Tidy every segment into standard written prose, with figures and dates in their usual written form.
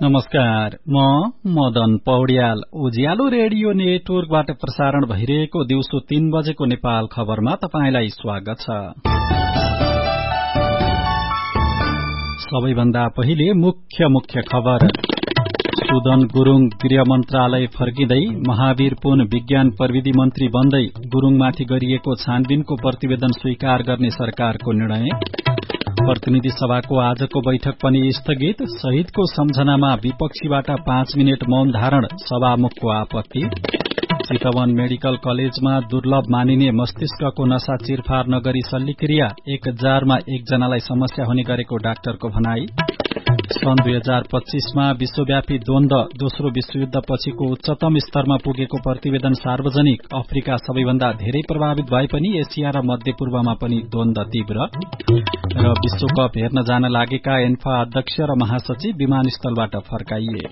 नमस्कार, म मदन पौड्याल। उज्यालो रेडियो नेटवर्कबाट प्रसारण भइरहेको दिउँसो 3 बजेको नेपाल खबरमा तपाईंलाई स्वागत छ। सबैभन्दा पहिले मुख्य खबर। सुदन गुरुङ गृह मन्त्रालय फर्किँदै, महावीर पुन विज्ञान प्रविधि मन्त्री बन्दै, गुरुङमाथि गरिएको छानबिनको प्रतिवेदन स्वीकार गर्ने सरकारको निर्णय। प्रतिनिधि सभाको आजको बैठक पनि स्थगित, शहीदको सम्झनामा विपक्षीबाट 5 मिनट मौन धारण, सभामुखको आपत्ति। चितवन मेडिकल कलेजमा दुर्लभ मानिने मस्तिष्कको नशा चिरफार नगरी शल्यक्रिया, 1000 मा 1 जनालाई समस्या हुने गरेको डाक्टरको भनाई। सन् 2025 मा विश्वव्यापी द्वन्द्व, दोस्रो विश्वयुद्ध पछिको उच्चतम स्तरमा पुगेको प्रतिवेदन सार्वजनिक। अफ्रिका सबैभन्दा धेरै प्रभावित भए पनि एसिया र मध्यपूर्वमा पनि द्वन्द्व तीव्र। र विश्वकप हेर्न जान लागेका एन्फा अध्यक्ष र महासचिव विमानस्थलबाट फर्काइए।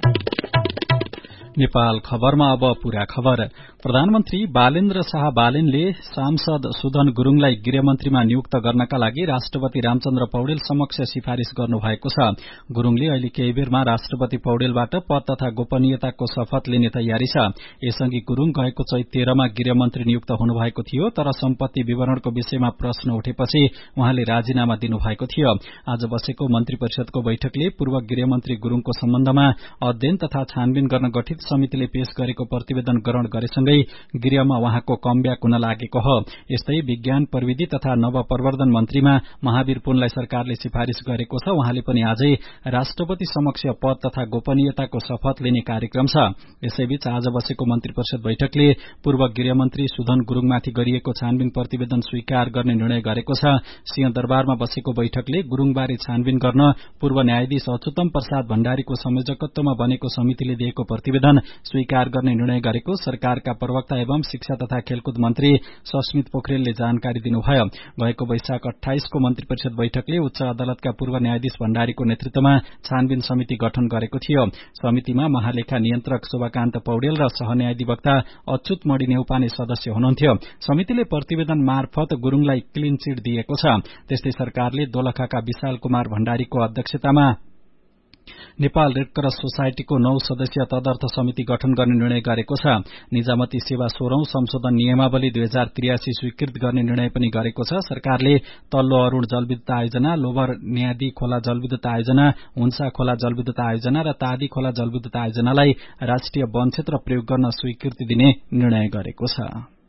नेपाल खबरमा अब पूरा खबर। प्रधानमन्त्री बालेन्द्र शाह बालेनले सांसद सुदन गुरुङलाई गृहमन्त्रीमा नियुक्त गर्नका लागि राष्ट्रपति रामचन्द्र पौडेल समक्ष सिफारिश गर्नुभएको छ। गुरुङले अहिले केही बेरमा राष्ट्रपति पौडेलबाट पद तथा गोपनीयताको शपथ लिने तयारी छ। यसअघि गुरुङ गएको चैत 13 मा गृहमन्त्री नियुक्त हुनुभएको थियो, तर सम्पत्ति विवरणको विषयमा प्रश्न उठेपछि उहाँले राजीनामा दिनुभएको थियो। आज बसेको मन्त्री परिषदको बैठकले पूर्व गृहमन्त्री गुरुङको सम्बन्धमा अध्ययन तथा छानबिन गर्न गठित समितिले पेश गरेको प्रतिवेदन ग्रहण गरेसँगै गृहमा उहाँको कमब्याक हुन लागेको हो। यस्तै विज्ञान प्रविधि तथा नवप्रवर्धन मन्त्रीमा महावीर पुनलाई सरकारले सिफारिश गरेको छ। उहाँले पनि आजै राष्ट्रपति समक्ष पद तथा गोपनीयताको शपथ लिने कार्यक्रम छ। यसैबीच आज बसेको मन्त्री परिषद बैठकले पूर्व गृहमन्त्री सुदन गुरुङमाथि गरिएको छानबिन प्रतिवेदन स्वीकार गर्ने निर्णय गरेको छ। सिंहदरबारमा बसेको बैठकले गुरुङबारे छानबिन गर्न पूर्व न्यायाधीश अच्युतम प्रसाद भण्डारीको संयोजकत्वमा बनेको समितिले दिएको प्रतिवेदन स्वीकार गर्ने निर्णय गरेको सरकारका प्रवक्ता एवं शिक्षा तथा खेलकुद मन्त्री सस्मित पोखरेलले जानकारी दिनुभयो। गएको वैशाख 28 को मन्त्री परिषद बैठकले उच्च अदालतका पूर्व न्यायाधीश भण्डारीको नेतृत्वमा छानबिन समिति गठन गरेको थियो। समितिमा महालेखा नियन्त्रक शोभाकान्त पौडेल र सहन्यायाधिवक्ता अच्युत मणि नेउपाने सदस्य हुनुहुन्थ्यो। समितिले प्रतिवेदन मार्फत गुरुङलाई क्लिन चिट दिएको छ। त्यस्तै सरकारले दोलखाका विशाल कुमार भण्डारीको अध्यक्षतामा नेपाल रेडक्रस सोसाइटीको 9 सदस्यीय तदर्थ समिति गठन गर्ने निर्णय गरेको छ। निजामती सेवा 16औं संशोधन नियमावली 2083 स्वीकृत गर्ने निर्णय पनि गरेको छ। सरकारले तल्लो अरूण जलविद्युत आयोजना, लोभर न्यादी खोला जलविद्युत आयोजना, हुन्सा खोला जलविद्युत आयोजना र तादी खोला जलविद्युत आयोजनालाई राष्ट्रिय वन क्षेत्र प्रयोग गर्न स्वीकृति दिने निर्णय गरेको छ।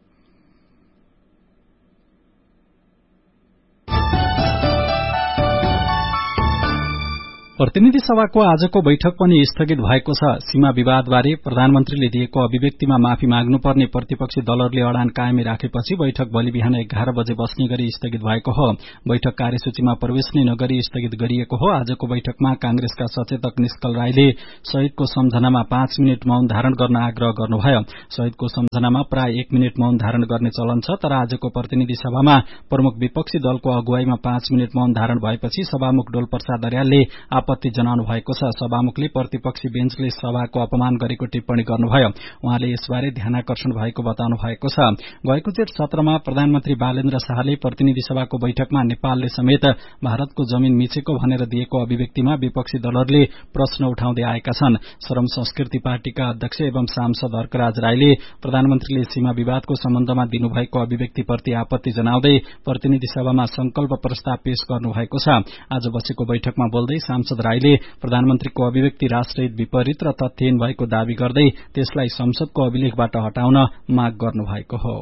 प्रतिनिधि सभाको आजको बैठक पनि स्थगित भएको छ। सीमा विवादबारे प्रधानमन्त्रीले दिएको अभिव्यक्तिमा माफी माग्नुपर्ने प्रतिपक्षी दलहरूले अडान कायमै राखेपछि बैठक भोलि बिहान 11 बजे बस्ने गरी स्थगित भएको हो। बैठक कार्यसूचीमा प्रवेश नै नगरी स्थगित गरिएको हो। आजको बैठकमा कांग्रेसका सचेतक निष्कल राईले शहीदको सम्झनामा 5 मिनट मौन धारण गर्न आग्रह गर्नुभयो। शहीदको सम्झनामा प्राय 1 मिनट मौन धारण गर्ने चलन छ, तर आजको प्रतिनिधि सभामा प्रमुख विपक्षी दलको अगुवाईमा 5 मिनट मौन धारण भएपछि सभामुख डोलप्रसाद अर्यालले आपत्ति जनाउनु भएको छ। सभामुखले प्रतिपक्षी बेन्चले सभाको अपमान गरेको टिप्पणी गर्नुभयो। उहाँले यसबारे ध्यानाकर्षण भएको बताउनु भएको छ। गएको जेठ सत्रमा प्रधानमन्त्री बालेन्द्र शाहले प्रतिनिधि सभाको बैठकमा नेपालले समेत भारतको जमीन मिचेको भनेर दिएको अभिव्यक्तिमा विपक्षी दलहरूले प्रश्न उठाउँदै आएका छन्। श्रम संस्कृति पार्टीका अध्यक्ष एवं सांसद हर्कराज राईले प्रधानमन्त्रीले सीमा विवादको सम्बन्धमा दिनुभएको अभिव्यक्तिप्रति आपत्ति जनाउँदै प्रतिनिधि सभामा संकल्प प्रस्ताव पेश गर्नुभएको छ। आज बसेको बैठकमा बोल्दै सांसद राईले प्रधानमन्त्रीको अभिव्यक्ति राष्ट्रहित विपरीत र तथ्यहीन भएको दावी गर्दै त्यसलाई संसदको अभिलेखबाट हटाउन माग गर्नुभएको हो।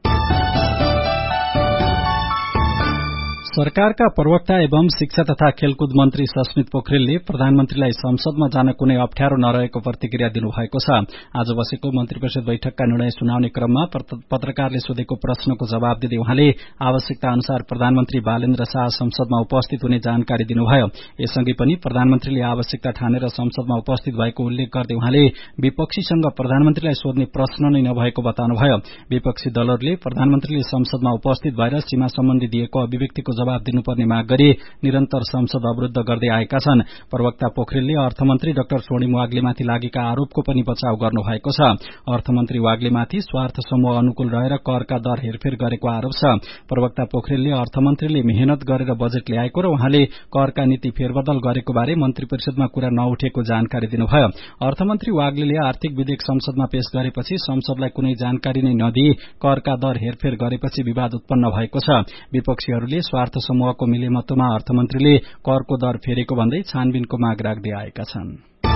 सरकारका प्रवक्ता एवं शिक्षा तथा खेलकुद मन्त्री सस्मित पोखरेलले प्रधानमन्त्रीलाई संसदमा जान कुनै अप्ठ्यारो नरहेको प्रतिक्रिया दिनुभएको छ। आज बसेको मन्त्री परिषद बैठकका निर्णय सुनाउने क्रममा पत्रकारले सोधेको प्रश्नको जवाब दिँदै उहाँले आवश्यकता अनुसार प्रधानमन्त्री बालेन्द्र शाह संसदमा उपस्थित हुने जानकारी दिनुभयो। यसअघि पनि प्रधानमन्त्रीले आवश्यकता ठानेर संसदमा उपस्थित भएको उल्लेख गर्दै उहाँले विपक्षीसँग प्रधानमन्त्रीलाई सोध्ने प्रश्न नै नभएको बताउनुभयो। विपक्षी दलहरूले प्रधानमन्त्रीले संसदमा उपस्थित भएर सीमा सम्बन्धी दिएको अभिव्यक्तिको जवाब दिनुपर्ने माग गरी निरन्तर संसद अवरुद्ध गर्दै आएका छन्। प्रवक्ता पोखरेलले अर्थमन्त्री डाक्टर स्वर्णिम वाग्लेमाथि लागेका आरोपको पनि बचाव गर्नुभएको छ। अर्थमन्त्री वाग्लेमाथि स्वार्थ समूह अनुकूल रहेर करका दर हेरफेर गरेको आरोप छ। प्रवक्ता पोखरेलले अर्थमन्त्रीले मेहनत गरेर बजेट ल्याएको र उहाँले करका नीति फेरबदल गरेको बारे मन्त्री परिषदमा कुरा नउठेको जानकारी दिनुभयो। अर्थमन्त्री वाग्लेले आर्थिक विधेयक संसदमा पेश गरेपछि संसदलाई कुनै जानकारी नै नदिई करका दर हेरफेर गरेपछि विवाद उत्पन्न भएको छ। विपक्षीहरूले स्वार्थ समूहको मिलेमतोमा अर्थमन्त्रीले करको दर फेरेको भन्दै छानबिनको माग राख्दै आएका छन्।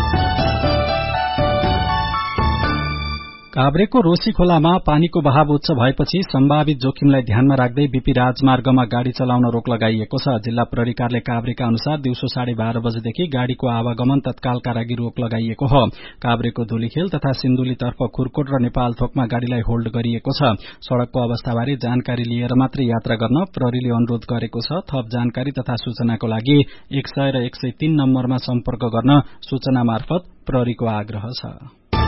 काभ्रेको रोशी खोलामा पानीको बहाव उच्च भएपछि सम्भावित जोखिमलाई ध्यानमा राख्दै बीपी राजमार्गमा गाड़ी चलाउन रोक लगाइएको छ। जिल्ला प्रहरी कार्यालय काभ्रेका अनुसार दिउँसो 12:30 बजेदेखि गाड़ीको आवागमन तत्कालका लागि रोक लगाइएको हो। काभ्रेको धुलीखेल तथा सिन्धुलीतर्फ खुरकोट र नेपालथोकमा गाड़ीलाई होल्ड गरिएको छ। सड़कको अवस्थाबारे जानकारी लिएर मात्रै यात्रा गर्न प्रहरीले अनुरोध गरेको छ। थप जानकारी तथा सूचनाको लागि 100 र 103 नम्बरमा सम्पर्क गर्न सूचना मार्फत प्रहरीको आग्रह छ।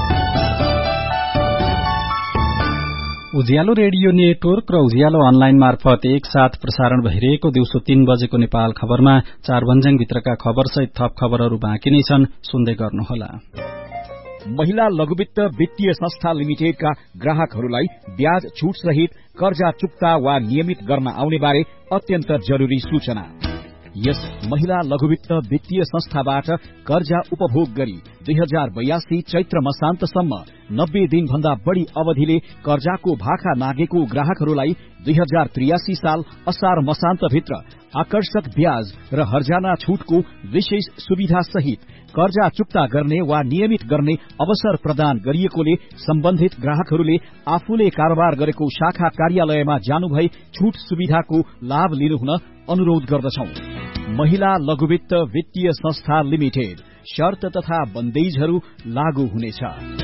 उज्यालो रेडियो नेटवर्क र उज्यालो अनलाइन मार्फत एकसाथ प्रसारण भइरहेको दिउँसो 3 बजेको नेपाल खबरमा चारभन्ज्याङभित्रका खबरसहित थप खबरहरू बाँकी नै छन्, सुन्दै गर्नुहोला। महिला लघुवित्त वित्तीय संस्था लिमिटेडका ग्राहकहरूलाई ब्याज छुट सहित कर्जा चुक्ता वा नियमित गर्न आउने बारे अत्यन्त जरुरी सूचना। यस महिला लघुवित्त वित्तीय संस्थाबाट कर्जा उपभोग गरी 2082 चैत्र मसान्तसम्म 90 दिनभन्दा बढ़ी अवधिले कर्जाको भाखा नागेको ग्राहकहरूलाई 2083 साल असार मसान्तभित्र आकर्षक ब्याज र हर्जाना छुटको विशेष सुविधा सहित कर्जा चुक्ता गर्ने वा नियमित गर्ने अवसर प्रदान गरिएकोले सम्बन्धित ग्राहकहरूले आफूले कारोबार गरेको शाखा कार्यालयमा जानुभई छुट सुविधाको लाभ लिनुहुन अनुरोध गर्दछौं। महिला लघुवित्त वित्तीय संस्था लिमिटेड, शर्त तथा बन्देजहरू लागू हुनेछ।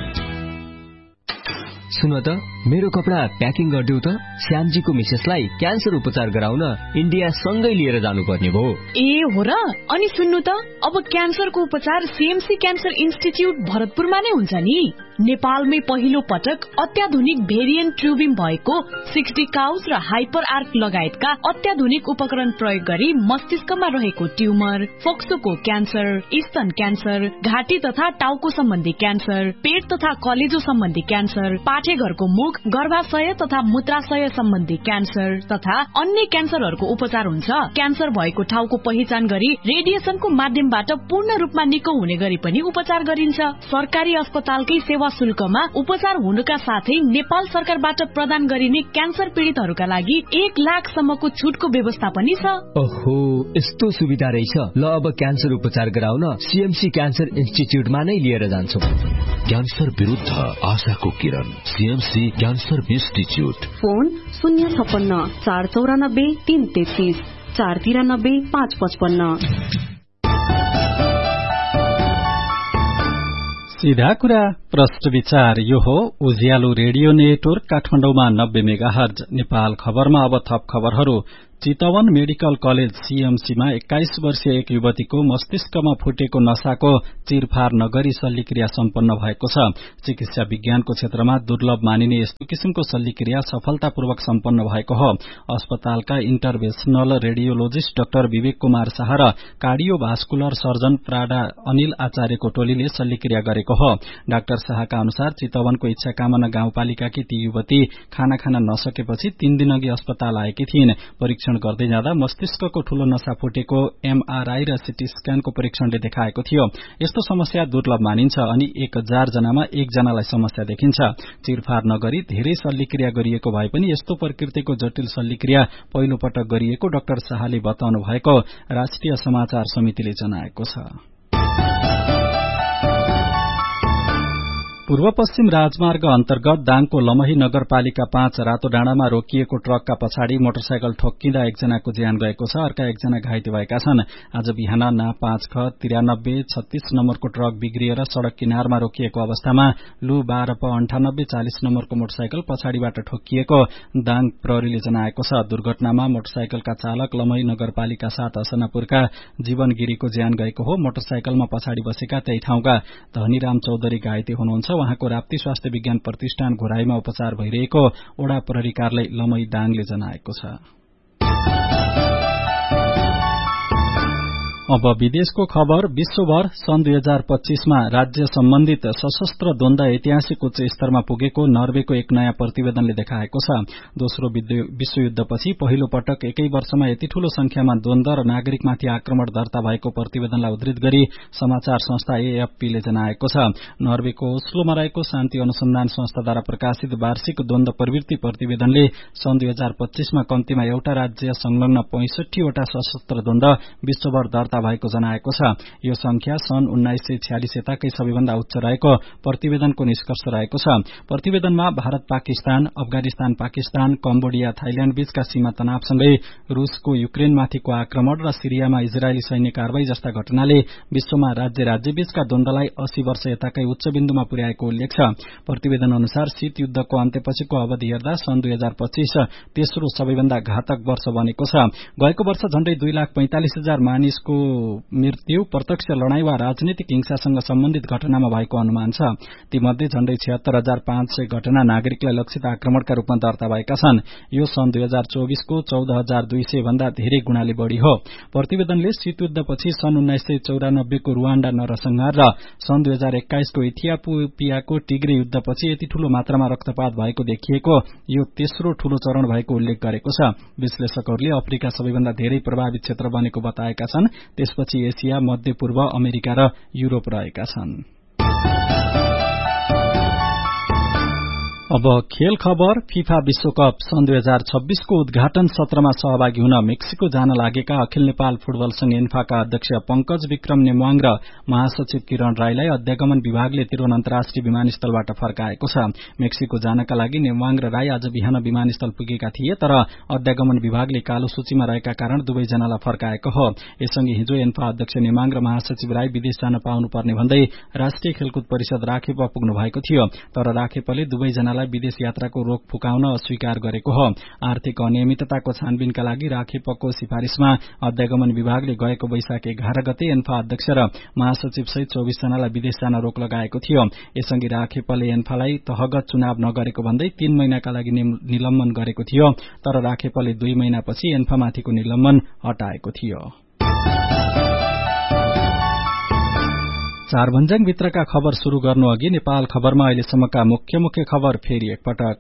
सुन त, मेरो कपडा प्याकिङ गरिदेऊ त। श्यामजीको मिसेसलाई क्यान्सर उपचार गराउन इन्डिया सँगै लिएर जानुपर्ने भयो। ए हो र? अनि सुन्नु त, अब क्यान्सरको उपचार सीएमसी क्यान्सर इन्स्टिच्युट भरतपुरमा नै हुन्छ नि। नेपालमै पहिलो पटक अत्याधुनिक भेरिएन्ट ट्युबिङ भएको 60 काउस र हाइपर आर्क लगायतका अत्याधुनिक उपकरण प्रयोग गरी मस्तिष्कमा रहेको ट्युमर, फोक्सोको क्यान्सर, स्तन क्यान्सर, घाँटी तथा टाउको सम्बन्धी क्यान्सर, पेट तथा कलेजो सम्बन्धी क्यान्सर, पाठेघरको मुख, गर्भाशय तथा मूत्राशय सम्बन्धी क्यान्सर तथा अन्य क्यान्सरहरूको उपचार हुन्छ। क्यान्सर भएको ठाउँको पहिचान गरी रेडिएसनको माध्यमबाट पूर्ण रूपमा निको हुने गरी पनि उपचार गरिन्छ। सरकारी अस्पतालकै सेवा शुल्कमा उपचार हुनुका साथै नेपाल सरकारबाट प्रदान गरिने क्यान्सर पीड़ितहरूका लागि 1 लाखसम्मको छुटको व्यवस्था पनि छ। ओहो, यस्तो सुविधा रहेछ। ल, अब क्यान्सर उपचार गराउन सीएमसी क्यान्सर इन्स्टिच्युटमा नै लिएर जान्छौ। क्यान्सर विरुद्ध आशाको किरण, सीएमसी क्यान्सर इन्स्टिच्युट। फोन 056 494 333 493 555। सीधा कुरा प्रश्न विचार। यो हो उज्यालो रेडियो नेटवर्क काठमाडौँमा 90 मेगाहर्ज। नेपाल खबरमा अब थप खबरहरू। चितवन मेडिकल कलेज सीएमसीमा 21 वर्षीय एक युवतीको मस्तिष्कमा फुटेको नसाको चिरफार नगरी शल्यक्रिया सम्पन्न भएको छ। चिकित्सा विज्ञानको क्षेत्रमा दुर्लभ मानिने यस्तो किसिमको शल्यक्रिया सफलतापूर्वक सम्पन्न भएको हो। अस्पतालका इन्टरभेन्सनल रेडियोलोजिस्ट डाक्टर विवेक कुमार शाह र कार्डियोभास्कुलर सर्जन प्राडा अनिल आचार्यको टोलीले शल्यक्रिया गरेको हो। डाक्टर शाहका अनुसार चितवनको इच्छाकामना गाउँपालिकाकी ती युवती खाना खान नसकेपछि 3 दिन अघि अस्पताल आएकी थिइन्। परीक्षण गर्दै जाँदा मस्तिष्कको ठूलो नसा फुटेको एमआरआई र सीटी स्क्यानको परीक्षणले देखाएको थियो। यस्तो समस्या दुर्लभ मानिन्छ अनि 1000 जनामा 1 जनालाई समस्या देखिन्छ। चिरफार नगरी धेरै शल्यक्रिया गरिएको भए पनि यस्तो प्रकृतिको जटिल शल्यक्रिया पहिलो पटक गरिएको डाक्टर शाहले बताउनु भएको राष्ट्रिय समाचार समितिले जनाएको छ। पूर्व पश्चिम राजमार्ग अन्तर्गत दाङको लमही नगरपालिका 5 रातो डाँडामा रोकिएको ट्रकका पछाडि मोटरसाइकल ठोक्किँदा एकजनाको ज्यान गएको छ। अर्का एकजना घाइते भएका छन्। आज बिहान ना 5 ख 93 36 नम्बरको ट्रक बिग्रिएर सड़क किनारमा रोकिएको अवस्थामा लु 12 प 98 40 नम्बरको मोटरसाइकल पछाडिबाट ठोक्किएको दाङ प्रहरीले जनाएको छ। दुर्घटनामा मोटरसाइकलका चालक लमही नगरपालिका 7 असनापुरका जीवन गिरीको ज्यान गएको हो। मोटरसाइकलमा पछाडि बसेका त्यही ठाउँका धनीराम चौधरी घाइते हुनुहुन्छ। उहाँको राप्ती स्वास्थ्य विज्ञान प्रतिष्ठान घोराईमा उपचार भइरहेको ओडा प्रहरी कार्यालय लमही दाङले जनाएको छ। अब विदेशको खबर। विश्वभर सन् 2025मा राज्य सम्बन्धित सशस्त्र द्वन्द ऐतिहासिक उच्च स्तरमा पुगेको नर्वेको एक नयाँ प्रतिवेदनले देखाएको छ। दोस्रो विश्वयुद्धपछि पहिलो पटक एकै वर्षमा यति ठूलो संख्यामा द्वन्द र नागरिकमाथि आक्रमण दर्ता भएको प्रतिवेदनलाई उद्धृत गरी समाचार संस्था AFPले जनाएको छ। नर्वेको ओस्लोमा रहेको शान्ति अनुसन्धान संस्थाद्वारा प्रकाशित वार्षिक द्वन्द प्रवृत्ति प्रतिवेदनले सन् 2025मा कम्तीमा एउटा राज्य संलग्न 65 वटा सशस्त्र द्वन्द विश्वभर दर्ता भएको जनाएको छ। यो संख्या सन् 1946 यताकै सबैभन्दा उच्च रहेको प्रतिवेदनको निष्कर्ष रहेको छ। प्रतिवेदनमा भारत पाकिस्तान, अफगानिस्तान पाकिस्तान, कम्बोडिया थाइल्याण्ड बीचका सीमा तनावसँगै रूसको युक्रेनमाथिको आक्रमण र सिरियामा इजरायली सैन्य कारवाही जस्ता घटनाले विश्वमा राज्य बीचका द्वन्द्वलाई 80 वर्ष यताकै उच्च बिन्दुमा पुर्याएको उल्लेख छ। प्रतिवेदन अनुसार शीत युद्धको अन्त्यपछिको अवधि हेर्दा सन् 2025 तेस्रो सबैभन्दा घातक वर्ष बनेको छ। गएको वर्ष झण्डै 2,45,000 मानिसको मृत्यु प्रत्यक्ष लडाई वा राजनीतिक हिंसासँग सम्बन्धित घटनामा भएको अनुमान छ। तीमध्ये झण्डै 76,500 घटना नागरिकलाई लक्षित आक्रमणका रूपमा दर्ता भएका छन्। यो सन् 2024 को 14,200 भन्दा धेरै गुणाले बढ़ी हो। प्रतिवेदनले शीतयुद्धपछि सन् 1994 को रुवाण्डा नरसंहार र सन् 2021 को इथियोपियाको टिग्रे युद्धपछि यति ठूलो मात्रामा रक्तपात भएको देखिएको यो तेस्रो ठूलो चरण भएको उल्लेख गरेको छ। विश्लेषकहरूले अफ्रिका सबैभन्दा धेरै प्रभावित क्षेत्र बनेको बताएका छन्। त्यसपछि एसिया, मध्य पूर्व, अमेरिका र युरोप रहेका छन्। अब खेल खबर। फिफा विश्वकप सन् 2026 को उद्घाटन सत्रमा सहभागी हुन मेक्सिको जान लागेका अखिल नेपाल फुटबल संघ एन्फाका अध्यक्ष पंकज विक्रम नेमवाङ र महासचिव किरण राईलाई अध्यागमन विभागले त्रिभुवन अन्तर्राष्ट्रिय विमानस्थलबाट फर्काएको छ। मेक्सिको जानका लागि नेमवाङ र राई आज बिहान विमानस्थल पुगेका थिए, तर अध्यागमन विभागले कालो सूचीमा रहेका कारण दुवैजनालाई फर्काएको हो। यससँगै हिजो एन्फा अध्यक्ष नेमवाङ र महासचिव राई विदेश जान पाउनुपर्ने भन्दै राष्ट्रिय खेलकुद परिषद राखेपा पुग्नु भएको थियो, तर राखेपाले दुवैजनालाई विदेश यात्राको रोक फुकाउन अस्वीकार गरेको हो। आर्थिक अनियमितताको छानबिनका लागि राखेपको सिफारिशमा अध्यागमन विभागले गएको वैशाख 11 गते एन्फा अध्यक्ष र महासचिव सहित 24 जनालाई विदेश जान रोक लगाएको थियो। यसअघि राखेपले एन्फालाई तहगत चुनाव नगरेको भन्दै 3 महिनाका लागि निलम्बन गरेको थियो, तर राखेपले 2 महिनापछि एन्फामाथिको निलम्बन हटाएको थियो। चारभन्ज्याङ भित्रका खबर शुरू गर्नु अघि नेपाल खबरमा अहिलेसम्मका मुख्य खबर फेरि एकपटक।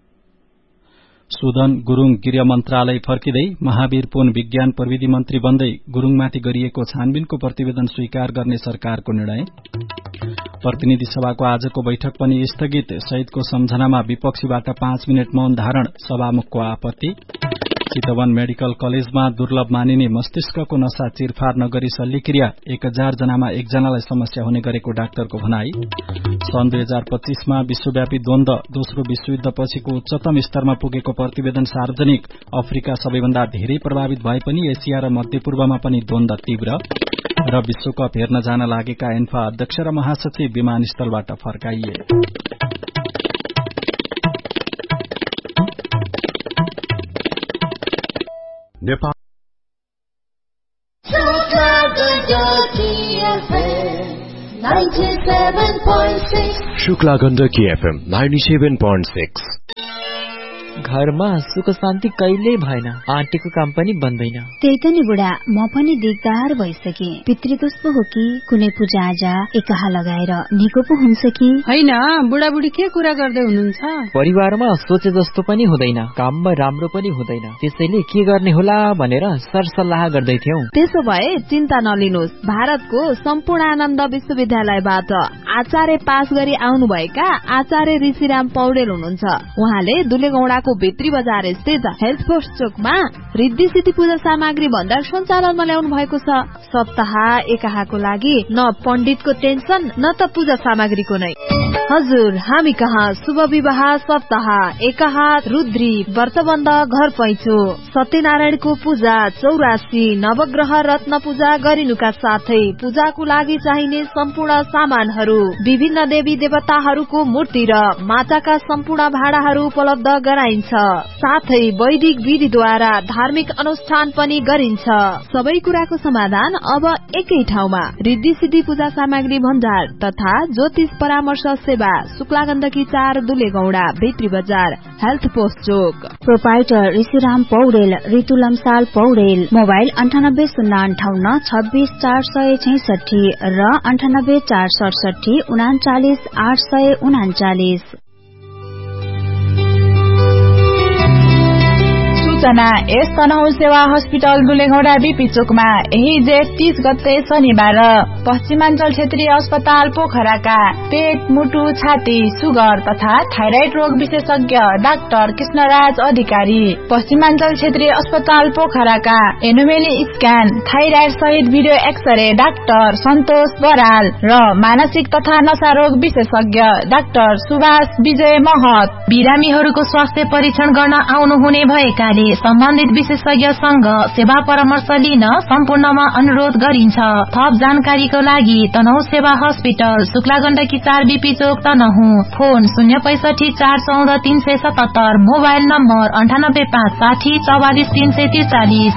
सुदन गुरूङ गृह मन्त्रालय फर्किँदै महावीर पुन विज्ञान प्रविधि मन्त्री बन्दै गुरूङमाथि गरिएको छानबिनको प्रतिवेदन स्वीकार गर्ने सरकारको निर्णय। प्रतिनिधि सभाको आजको बैठक पनि स्थगित, शहीदको सम्झनामा विपक्षीबाट 5 मिनट मौन धारण, सभामुखको आपत्ति। चितवन मेडिकल कलेजमा दुर्लभ मानिने मस्तिष्कको नशा चिरफार नगरी शल्यक्रिया, 1000 जनामा 1 जनालाई समस्या हुने गरेको डाक्टरको भनाई। सन् 2025मा विश्वव्यापी द्वन्द दोस्रो विश्वयुद्धपछिको उच्चतम स्तरमा पुगेको प्रतिवेदन सार्वजनिक, अफ्रिका सबैभन्दा धेरै प्रभावित भए पनि एसिया र मध्यपूर्वमा पनि द्वन्द तीव्र। र विश्वकप हेर्न जान लागेका एन्फा अध्यक्ष र महासचिव विमानस्थलबाट फर्काइए। नेपाल शुक्ला गण्डकी FM 97.6। घरमा सुख शान्ति कहिल्यै भएन, आँटीको काम पनि बन्दैन। त्यही त नि बुढा, म पनि दिगदार भइसके। पितृदोष पो हो कि कुनै पूजा आजा एकाहा लगाएर निको पो हुन्छ कि हैन? बुढाबुढी के कुरा गर्दै हुनुहुन्छ? परिवारमा सोचे जस्तो पनि हुँदैन, काममा राम्रो पनि हुँदैन, त्यसैले के गर्ने होला भनेर सरसल्लाह गर्दै थियौं। त्यसो भए चिन्ता नलिनुहोस्, भारतको सम्पूर्णानन्द विश्वविद्यालयबाट आचार्य पास गरी आउनुभएका आचार्य ऋषिराम पौडेल हुनुहुन्छ। उहाँले दुलेगौडाको भित्री बजार स्थित हेल्थ पोस्ट चोकमा रिद्धि सिद्धि पूजा सामग्री भण्डार सञ्चालनमा ल्याउनु भएको छ। सप्ताह एकाहाको लागि न पण्डितको टेन्सन न त पूजा सामग्रीको नै। हजुर, हामी कहाँ शुभ विवाह, सप्ताह एकाहा, रुद्री, व्रतबन्ध, घर पैँचो, सत्यनारायणको पूजा, 84 नवग्रह रत्न पूजा गरिनुका साथै पूजाको लागि चाहिने सम्पूर्ण सामानहरू, विभिन्न देवी देवताहरूको मूर्ति र माताका सम्पूर्ण भाडाहरू उपलब्ध गराइन्छ। साथै वैदिक विधिद्वारा धार्मिक अनुष्ठान पनि गरिन्छ। सबै कुराको समाधान अब एकै ठाउँमा, रिद्धि सिद्धि पूजा सामग्री भण्डार तथा ज्योतिष परामर्श सेवा सेवा शुक्ला गण्डकी 4 दुलेगौडा भित्री बजार हेल्थ पोस्ट चोक। प्रोपाइटर ऋषिराम पौडेल, ऋतु लम्साल पौडेल, मोबाइल 9805 र 9846 39839। सूचना यस तनहुँ सेवा हस्पिटल दुलेगौडा बीपी चोकमा यही जेठ 30 गते शनिबार पश्चिमाञ्चल क्षेत्रीय अस्पताल पोखराका पेट, मुटु, छाती, सुगर तथा थाइराइड रोग विशेषज्ञ डाक्टर कृष्णराज अधिकारी, पश्चिमाञ्चल क्षेत्रीय अस्पताल पोखराका एनोमेली स्क्यान, थाइराइड सहित भिडियो एक्सरे डाक्टर सन्तोष बराल र मानसिक तथा नशा रोग विशेषज्ञ डाक्टर सुभाष विजय महत बिरामीहरूको स्वास्थ्य परीक्षण गर्न आउनुहुने भएकाले सम्बन्धित विशेषज्ञसँग सेवा परामर्श लिन सम्पूर्णमा अनुरोध गरिन्छ। थप जानकारीको लागि तनहुँ सेवा हस्पिटल शुक्ला गण्डकी 4 बीपी चोक तनहुँ। Phone 065 414 377, mobile number 98560 44 343।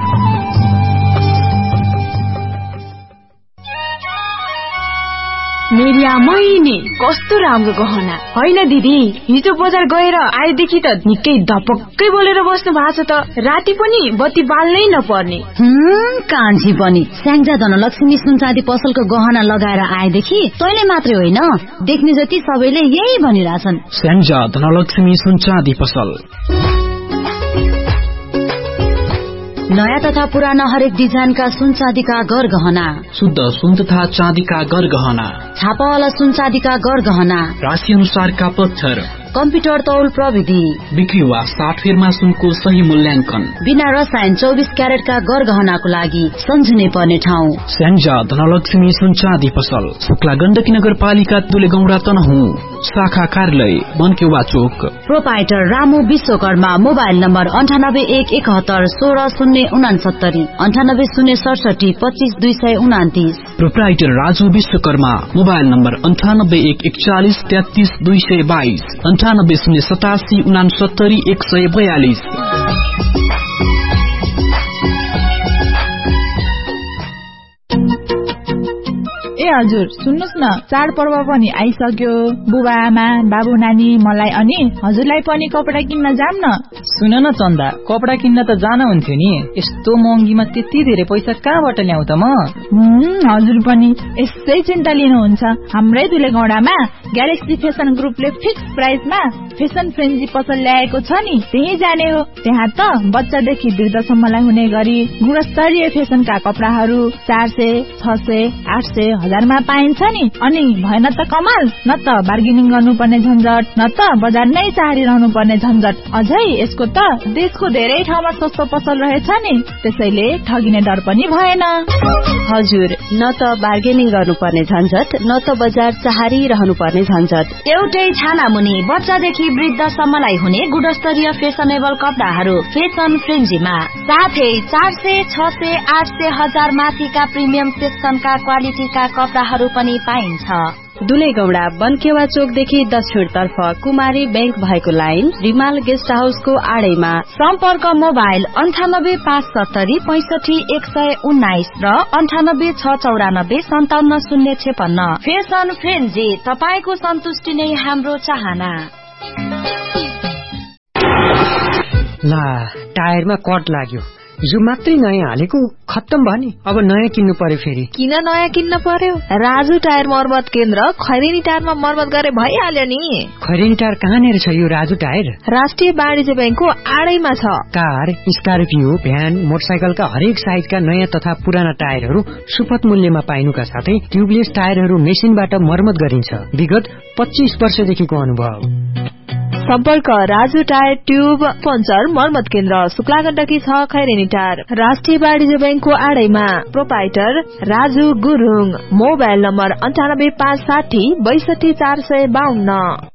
मेरिया महिने कस्तो राम्रो गहना होइन दिदी। हिजो बजार गएर आएदेखि त निकै धपक्कै बोलेर बस्नु भएको छ त। राति पनि बत्ती बाल्नै नपर्ने। कान्छी पनि स्याङ्जा धनलक्ष्मी सुनचाँदी पसलको गहना लगाएर आएदेखि तैँले मात्रै होइन देख्ने जति सबैले यही भनिरहेछन्। स्याङ्जा धनलक्ष्मी सुनचाँदी पसल नयाँ तथा पुराना हरेक डिजाइनका सुनचाँदीका गरगहना, शुद्ध सुन तथा चाँदीका गरगहना, छापावाला सुनचाँदीका गरगहना, राशि अनुसारका पत्थर, कम्प्युटर तौल प्रविधि, बिक्री वा साटफेरमा सुनको सही मूल्याङ्कन, बिना रसायन 24 क्यारेटका गरगहनाको लागि सम्झिनै पर्ने ठाउँ स्याङ्जा धनलक्ष्मी सुनचाँदी पसल, शुक्ला गण्डकी नगरपालिका दुलेगौडा तनहुँ, शाखा कार्यालय बनकेवा चोक। Proprietor Ramu Vishwakarma, mobile number 9817 16069, 9807 25229। Proprietor Raju Vishwakarma, mobile number 9841 33 222, 9807 69 142। ए हजुर सुन्नुस् न, चाडपर्व पनि आइसक्यो। बुबा आमा बाबु नानी मलाई अनि हजुरलाई पनि कपडा किन्न जाम न। सुन न चन्दा, कपडा किन्न त जान हुन्थ्यो नि। यस्तो महँगीमा त्यति धेरै पैसा कहाँबाट ल्याउ त म? हजुर पनि यसै चिन्ता लिनुहुन्छ। हाम्रै दुलेगौडामा ग्यालेक्सी फेसन ग्रुपले फिक्स प्राइसमा फेसन फ्रेन्जी पसल ल्याएको छ नि, त्यही जाने हो। त्यहाँ त बच्चादेखि वृद्धसम्मलाई हुने गरी गुणस्तरीय फेसनका कपडाहरू 400, 600, 800, 1000 मा पाइन्छ नि। अनि भएन त कमाल, न त बार्गेनिङ गर्नुपर्ने झन्झट, न त बजार नै चाहरिरहनु पर्ने झन्झट। अझै यसको त देशको धेरै ठाउँमा सस्तो पसल रहेछ नि, त्यसैले ठगिने डर पनि भएन। हजुर, न त बार्गेनिङ गर्नुपर्ने झन्झट, न त बजार चाहरिरहनु पर्ने झन्झट। एउटै छाना मुनि बच्चादेखि वृद्धसम्मलाई हुने गुणस्तरीय फेसनेबल कपडाहरू फेसन फ्रेन्जीमा, साथै 400, 600, 800, 1000 माथिका प्रिमियम सेक्सनका क्वालिटीका कपडाहरू पनि पाइन्छ। दुलेगौडा बनकेवा चोकदेखि दक्षिणतर्फ कुमारी बैंक भएको लाइन रिमाल गेस्ट हाउसको आडैमा। सम्पर्क मोबाइल 9857 65 119 र 98 694 57 056। फेसन फ्रेन्जी, तपाईको सन्तुष्टि नै हाम्रो चाहना। ला, टायरमा कट लाग्यो। यो मात्रै नयाँ हालेको खत्तम भयो नि, अब नयाँ किन्नु पर्यो फेरि। किन नयाँ किन्न पर्यो? राजु टायर मर्मत केन्द्र खैरेनी टायरमा मर्मत गरे भइहाल्यो नि। खैरेनी टायर कहाँनिर छ यो राजु टायर? राष्ट्रिय वाणिज्य बैंकको आडैमा छ। कार, स्कर्पियो, भ्यान, मोटरसाइकलका हरेक साइजका नयाँ तथा पुराना टायरहरू सुपथ मूल्यमा पाइनुका साथै ट्युबलेस टायरहरू मेसिनबाट मर्मत गरिन्छ। विगत 25 वर्षदेखिको अनुभव। सम्पर्क राजु टायर ट्युब पञ्चर मर्मत केन्द्र शुक्ला गण्डकी 6 खैरेनी टायर, राष्ट्रिय वाणिज्य बैंकको आडैमा। Proprietor Raju Gurung, mobile number 98560 62 452।